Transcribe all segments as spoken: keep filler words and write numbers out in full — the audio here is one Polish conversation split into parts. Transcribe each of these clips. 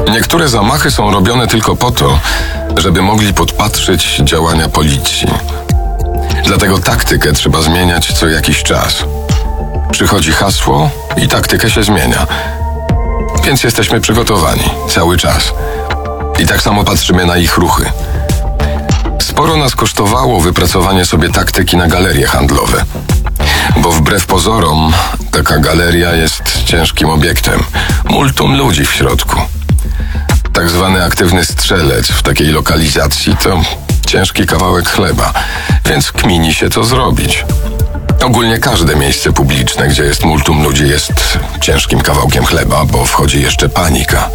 Niektóre zamachy są robione tylko po to, żeby mogli podpatrzeć działania policji. Dlatego taktykę trzeba zmieniać co jakiś czas. Przychodzi hasło i taktykę się zmienia. Więc jesteśmy przygotowani cały czas. I tak samo patrzymy na ich ruchy. Sporo nas kosztowało wypracowanie sobie taktyki na galerie handlowe. Bo wbrew pozorom taka galeria jest ciężkim obiektem. Multum ludzi w środku. Tak zwany aktywny strzelec w takiej lokalizacji to ciężki kawałek chleba, więc kmini się to zrobić. Ogólnie każde miejsce publiczne, gdzie jest multum ludzi, jest ciężkim kawałkiem chleba, bo wchodzi jeszcze panika.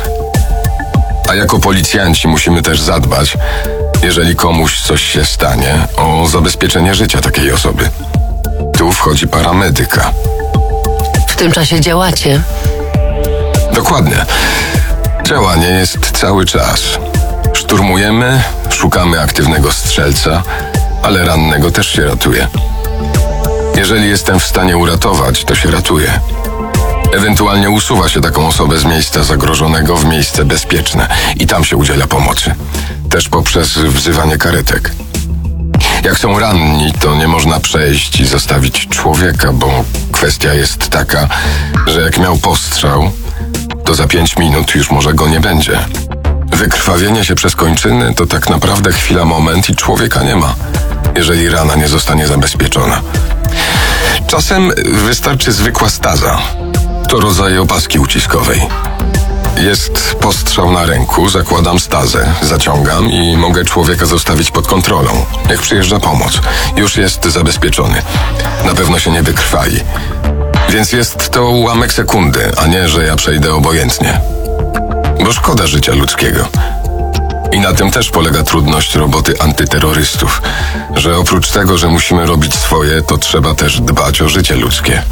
A jako policjanci musimy też zadbać, jeżeli komuś coś się stanie, o zabezpieczenie życia takiej osoby. Tu wchodzi paramedyka. W tym czasie działacie? Dokładnie. Działanie jest cały czas. Szturmujemy, szukamy aktywnego strzelca, ale rannego też się ratuje. Jeżeli jestem w stanie uratować, to się ratuje. Ewentualnie usuwa się taką osobę z miejsca zagrożonego w miejsce bezpieczne i tam się udziela pomocy. Też poprzez wzywanie karetek. Jak są ranni, to nie można przejść i zostawić człowieka, bo kwestia jest taka, że jak miał postrzał, to za pięć minut już może go nie będzie. Wykrwawienie się przez kończyny to tak naprawdę chwila, moment i człowieka nie ma, jeżeli rana nie zostanie zabezpieczona. Czasem wystarczy zwykła staza. To rodzaj opaski uciskowej. Jest postrzał na ręku, zakładam stazę, zaciągam i mogę człowieka zostawić pod kontrolą. Jak przyjeżdża pomoc, już jest zabezpieczony. Na pewno się nie wykrwali. Więc jest to ułamek sekundy, a nie, że ja przejdę obojętnie. Bo szkoda życia ludzkiego. I na tym też polega trudność roboty antyterrorystów, że oprócz tego, że musimy robić swoje, to trzeba też dbać o życie ludzkie.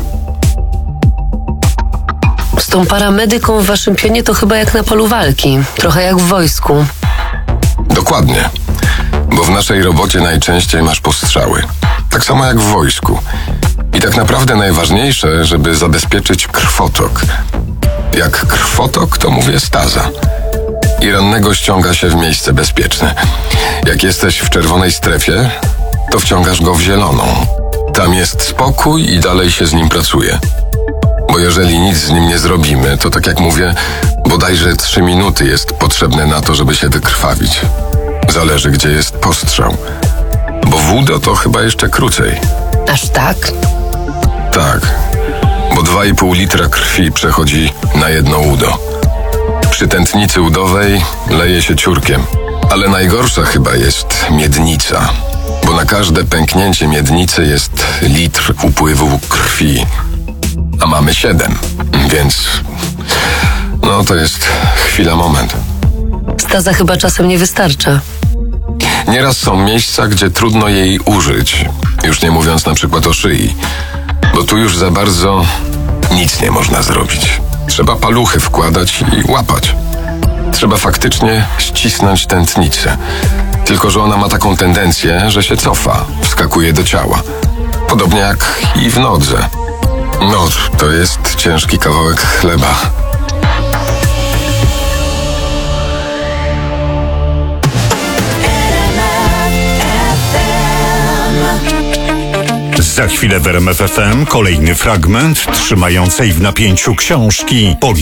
Z tą paramedyką w waszym pionie to chyba jak na polu walki, trochę jak w wojsku. Dokładnie, bo w naszej robocie najczęściej masz postrzały, tak samo jak w wojsku. I tak naprawdę najważniejsze, żeby zabezpieczyć krwotok. Jak krwotok, to mówię staza. I rannego ściąga się w miejsce bezpieczne. Jak jesteś w czerwonej strefie, to wciągasz go w zieloną. Tam jest spokój i dalej się z nim pracuje. Bo jeżeli nic z nim nie zrobimy, to tak jak mówię, bodajże trzy minuty jest potrzebne na to, żeby się wykrwawić. Zależy, gdzie jest postrzał. Bo wódo to chyba jeszcze krócej. Aż tak? Tak, bo dwa i pół litra krwi przechodzi na jedno udo. Przy tętnicy udowej leje się ciurkiem. Ale najgorsza chyba jest miednica, bo na każde pęknięcie miednicy jest litr upływu krwi. A mamy siedem, więc no to jest chwila, moment. Staza chyba czasem nie wystarcza. Nieraz są miejsca, gdzie trudno jej użyć, już nie mówiąc na przykład o szyi, bo tu już za bardzo nic nie można zrobić. Trzeba paluchy wkładać i łapać. Trzeba faktycznie ścisnąć tętnicę, tylko że ona ma taką tendencję, że się cofa, wskakuje do ciała. Podobnie jak i w nodze. No, to jest ciężki kawałek chleba. Za chwilę w R M F F M kolejny fragment trzymającej w napięciu książki.